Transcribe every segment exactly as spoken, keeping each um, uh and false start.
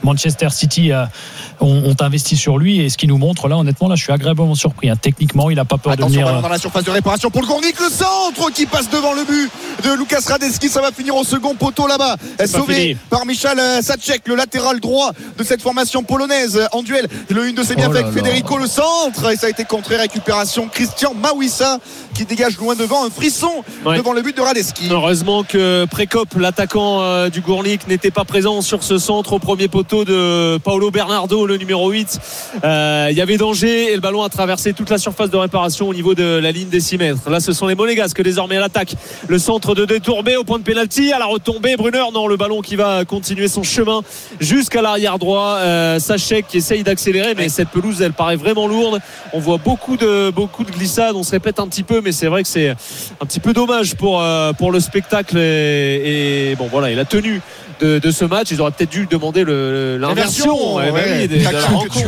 Manchester City euh, ont, ont investi sur lui, et ce qu'il nous montre là, honnêtement, là, je suis agréablement surpris. Hein. Techniquement, il n'a pas peur Attention, de venir. Dans la surface de réparation pour le Gournik, le centre qui passe devant le but de Lucas Radetzky. Ça va finir au second poteau là-bas, sauvé par Michal Sacek, le latéral droit de cette formation polonaise en duel. Le une de ses bienfaits oh avec Federico, le centre, et ça a été contré. Récupération Christian Mawissa qui dégage loin devant, un frisson ouais. devant le but de Radetzky. Heureusement que Prekop, l'attaquant euh, du Gournik, n'était pas présent sur ce centre au premier poteau de Paolo Bernardo, le numéro huit. Euh, il y avait danger et le ballon a traversé toute la surface de réparation au niveau de la ligne des six mètres. Là, ce sont les Monégasques désormais à l'attaque. Le centre de Détourbé au point de pénalty, à la retombée, Brunner, non, le ballon qui va continuer son chemin jusqu'à l'arrière droit. euh, Sachek qui essaye d'accélérer, mais cette pelouse, elle paraît vraiment lourde. On voit beaucoup de, beaucoup de glissades, on se répète un petit peu, mais c'est vrai que c'est un petit peu dommage pour, euh, pour le spectacle et, et bon voilà, et la tenue de, de ce match. Ils auraient peut-être dû demander le, l'inversion ouais, ouais, de, de la rencontre.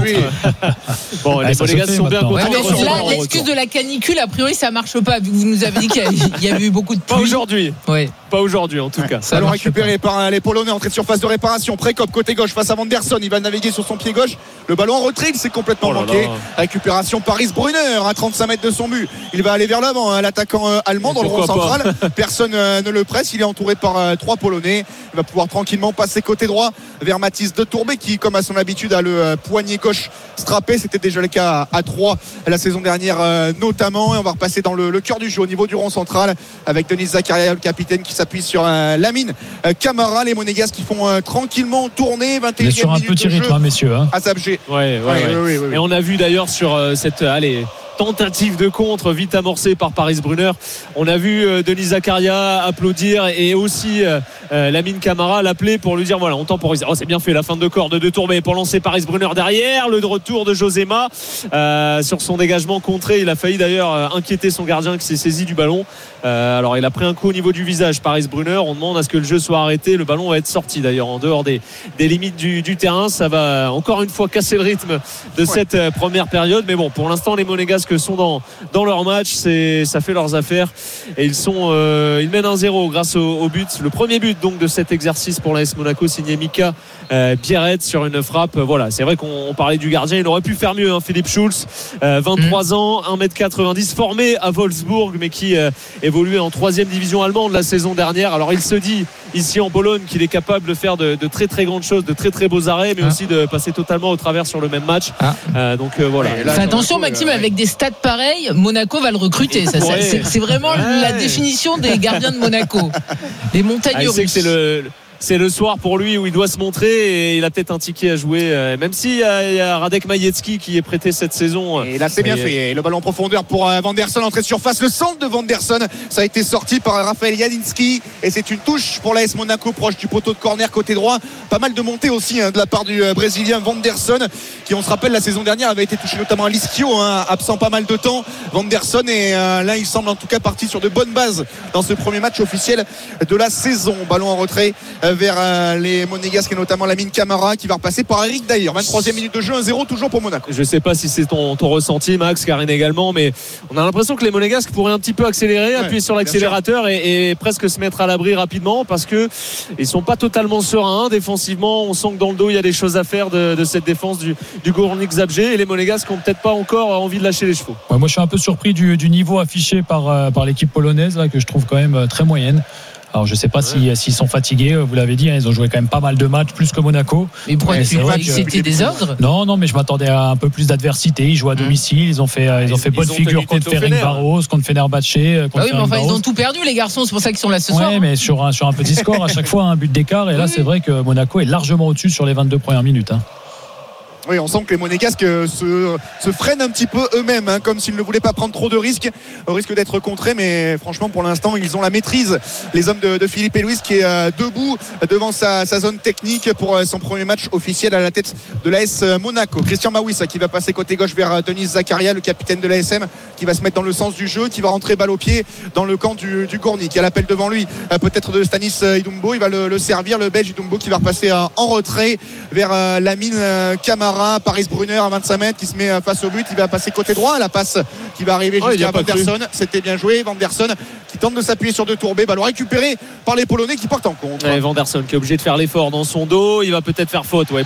Bon, les Monégasques sont bien contents. Ouais, là, l'excuse de la canicule, a priori, ça marche pas. Vu que vous nous avez dit qu'il y avait eu beaucoup de pluie. Pas aujourd'hui. Ouais. Pas aujourd'hui en tout ouais, cas. Ça Ballon récupéré pas. par les Polonais, entrée de surface de réparation. Prekop côté gauche face à Vanderson. Il va naviguer sur son pied gauche. Le ballon en retrait, il s'est complètement oh manqué. Là. Récupération Paris Brunner à trente-cinq mètres de son but. Il va aller vers l'avant, hein, l'attaquant euh, allemand dans le rond central. Personne euh, ne le presse. Il est entouré par euh, trois Polonais. Il va pouvoir tranquillement passer côté droit vers Mathis Détourbé qui, comme à son habitude, a le euh, poignet gauche strappé. C'était déjà le cas à, à trois la saison dernière euh, notamment. Et on va repasser dans le, le cœur du jeu au niveau du rond central avec Denis Zakaria, le capitaine, qui s'appuie sur euh, Lamine euh, Camara. Les Monégasques qui font euh, tranquillement tourner vingt et unième sur un minute petit de rythme, jeu hein, messieurs. Hein. À Zabgé. Ouais, ouais, ouais, ouais. Oui, oui, oui. Et on a vu d'ailleurs sur euh, cette allez tentative de contre vite amorcée par Paris Brunner. On a vu euh, Denis Zakaria applaudir et aussi euh, euh, Lamine Camara l'appeler pour lui dire voilà, on temporise. Oh, c'est bien fait, la fin de corps de Détourbé pour lancer Paris Brunner derrière. Le retour de Josema euh, sur son dégagement contré. Il a failli d'ailleurs euh, inquiéter son gardien qui s'est saisi du ballon. Euh, alors il a pris un coup au niveau du visage, Paris Brunner. On demande à ce que le jeu soit arrêté. Le ballon va être sorti d'ailleurs en dehors des, des limites du, du terrain. Ça va encore une fois casser le rythme de ouais. cette euh, première période. Mais bon, pour l'instant, les Monégasques sont dans, dans leur match. C'est, ça fait leurs affaires. Et ils, sont, euh, ils mènent un zéro grâce au, au but. Le premier but donc de cet exercice pour l'A S Monaco, signé Mika euh, Bierret sur une frappe. Voilà, c'est vrai qu'on parlait du gardien. Il aurait pu faire mieux, hein, Philippe Schulz. Euh, vingt-trois mmh. ans, un mètre quatre-vingt-dix, formé à Wolfsburg, mais qui euh, évoluait en troisième division allemande la saison dernière. Alors il se dit ici en Pologne qu'il est capable de faire de, de très très grandes choses, de très très beaux arrêts, mais ah. aussi de passer totalement au travers sur le même match. Ah. Euh, donc euh, voilà. Là, attention Maxime, euh, avec des stats pareils, Monaco va le recruter. Ça, ça, c'est, c'est vraiment ouais. la définition des gardiens de Monaco. Les montagnes ah, russes. C'est le c'est le soir pour lui où il doit se montrer et il a peut-être un ticket à jouer, même si euh, il y a Radek Majecki qui est prêté cette saison. Et là c'est bien fait, et le ballon en profondeur pour euh, Vanderson, entrée de surface, le centre de Vanderson, ça a été sorti par Raphaël Jadinski et c'est une touche pour l'A S Monaco proche du poteau de corner côté droit. Pas mal de montées aussi hein, de la part du euh, Brésilien Vanderson qui, on se rappelle, la saison dernière avait été touché notamment à l'ischio, hein, absent pas mal de temps Vanderson, et euh, là il semble en tout cas parti sur de bonnes bases dans ce premier match officiel de la saison. Ballon en retrait euh, vers euh, les Monégasques et notamment Lamine Camara qui va repasser par Eric Daïr. vingt-troisième minute de jeu, un zéro toujours pour Monaco. Je sais pas si c'est ton, ton ressenti, Max, Karine également, mais on a l'impression que les Monégasques pourraient un petit peu accélérer, ouais, appuyer sur l'accélérateur et, et presque se mettre à l'abri rapidement, parce que ils sont pas totalement sereins défensivement. On sent que dans le dos il y a des choses à faire de, de cette défense du, du Gournik Zabrze, et les Monégasques ont peut-être pas encore envie de lâcher les chevaux. Ouais, moi je suis un peu surpris du, du niveau affiché par, euh, par l'équipe polonaise là, que je trouve quand même euh, très moyenne. Alors je ne sais pas ouais. s'ils si, sont fatigués, vous l'avez dit, hein, ils ont joué quand même pas mal de matchs, plus que Monaco. Mais pourquoi tu crois que c'était des ordres ? Non, non, mais je m'attendais à un peu plus d'adversité. Ils jouent à domicile, ils ont fait, ils ont fait ils bonne ont figure contre Ferencváros, contre Fenerbahçe. Contre ah oui, mais enfin ils ont tout perdu les garçons, c'est pour ça qu'ils sont là ce ouais, soir. Oui, mais sur un, sur un petit score à chaque fois, un but d'écart. Et là, oui. c'est vrai que Monaco est largement au-dessus sur les vingt-deux premières minutes. Hein. Oui, on sent que les Monégasques se, se freinent un petit peu eux-mêmes, hein, comme s'ils ne voulaient pas prendre trop de risques, au risque d'être contrés. Mais franchement, pour l'instant, ils ont la maîtrise. Les hommes de, de Philippe Luis qui est euh, debout devant sa, sa zone technique pour euh, son premier match officiel à la tête de l'A S Monaco. Christian Mawissa qui va passer côté gauche vers Denis Zakaria, le capitaine de l'A S M, qui va se mettre dans le sens du jeu, qui va rentrer balle au pied dans le camp du, du Gournik. Il y a l'appel devant lui, euh, peut-être de Stanis Idumbo. Il va le, le servir, le Belge Idumbo, qui va repasser euh, en retrait vers euh, Lamine euh, Camara. Paris Brunner à vingt-cinq mètres qui se met face au but, il va passer côté droit, la passe qui va arriver oh, jusqu'à Vanderson. C'était bien joué, Vanderson qui tente de s'appuyer sur Détourbé, ballon récupéré par les Polonais qui partent en contre. Ouais, Vanderson qui est obligé de faire l'effort dans son dos, il va peut-être faire faute, ouais.